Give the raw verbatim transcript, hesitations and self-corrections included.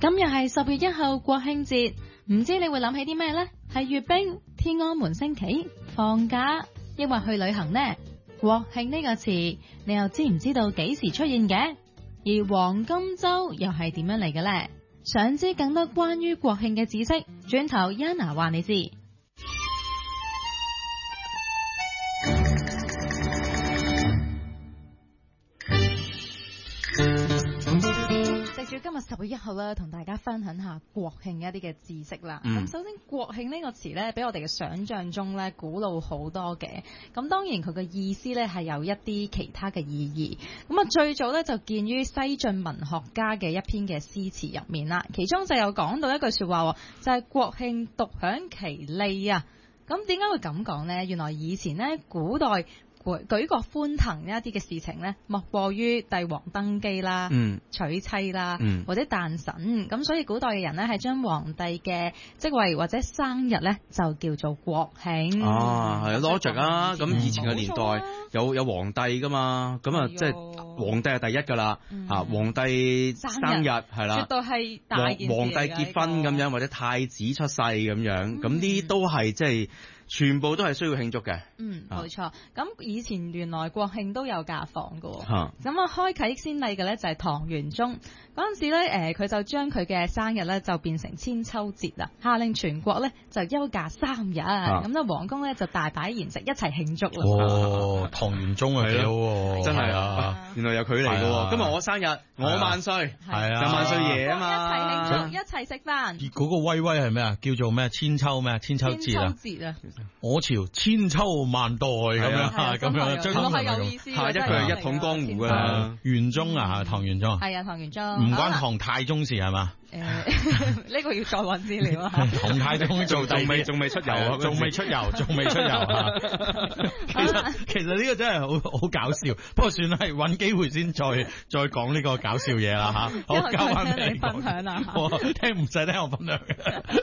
今日係十月一號國慶節，唔知你會諗起啲咩呢？係閱兵、天安門升旗、放假，抑或去旅行呢？國慶呢個詞，你又知唔知道幾時出現嘅？而黃金周又係點樣嚟嘅呢？想知更多關於國慶嘅知識，轉頭 Yana 話你知。住今日十月一號啦，同大家分享下國慶一啲嘅知識啦。咁、嗯、首先國慶呢個詞咧，比我哋嘅想象中咧古老好多嘅。咁當然佢嘅意思咧係有一啲其他嘅意義。咁啊最早咧就見於西晉文學家嘅一篇嘅詩詞入面啦。其中就有講到一句說話，就係、是、國慶獨享其利啊。咁點解會咁講呢？原來以前咧古代舉國歡騰呢一啲嘅事情呢，莫過於帝王登基啦、嗯、娶妻啦、嗯、或者誕辰。咁所以古代嘅人呢，係將皇帝嘅職位或者生日呢，就叫做國慶。 啊，係 logic 啊！咁以前嘅年代、嗯、有有皇帝噶嘛，咁啊即係皇帝係第一噶啦、嗯。啊，皇帝生日係啦， 絕對係大件事嚟嘅。皇帝結婚咁樣， 或者太子出世咁樣，咁呢啲都係即係。全部都係需要慶祝嘅。 嗯，冇錯。咁以前原來國慶都有假放㗎。咁啊，開啟先例嘅咧就係唐玄宗嗰陣時咧，誒佢就將佢嘅生日咧就變成千秋節啦，下令全國咧就休假三日。咁咧皇宮咧就大擺筵席一齊慶祝啦。 哦，唐玄宗啊，幾好喎！ 真係啊，原來有佢嚟㗎。今日我生日，我萬歲，係啊，就萬歲爺啊嘛， 一齊慶祝，一齊食飯。 嗰個威威係咩啊？叫做咩？千秋咩？千秋節啊！ 千秋節啊！ 我朝千秋萬代咁樣，咁樣真係有意思。 下一句係一統江湖啊！ 玄宗啊，唐玄宗。 係啊，唐玄宗。 唔關唐太宗事係嘛？ 誒，呢個要再揾資料啊！ 唐太宗做仲未仲未出遊啊， 仲未出遊，仲未出遊啊！其實其實呢個真係好好搞笑，不過算啦，揾機會先再再講呢個搞笑嘢啦嚇。好，交翻俾你分享啊！ 聽唔使聽我分享嘅。